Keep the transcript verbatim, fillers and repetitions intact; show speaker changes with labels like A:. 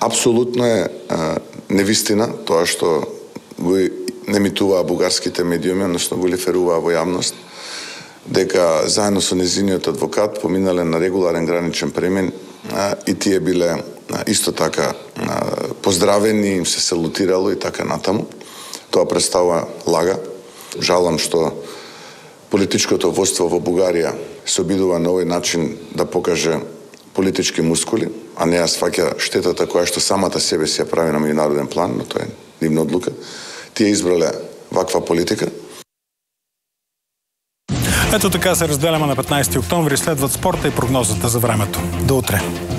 A: Апсолутно е а, невистина тоа што го немитуваа бугарските медиуми, односно го лиферуваа во јавност, дека заедно со незиниот адвокат поминале на регуларен граничен премин а, и тие биле а, исто така а, поздравени, им се салутирало и така натаму. Тоа представува лага. Жалам што политичкото воство во Бугарија се обидува на овој начин да покаже политички мускули, а не ја сваќа штетата која што самата себе си ја прави на меѓународен план, но тоа е нивна одлука. Тие избрале ваква политика.
B: Ето така се разделяме на петнаесети октомври. Следват спорта и прогнозата за времето. До утре!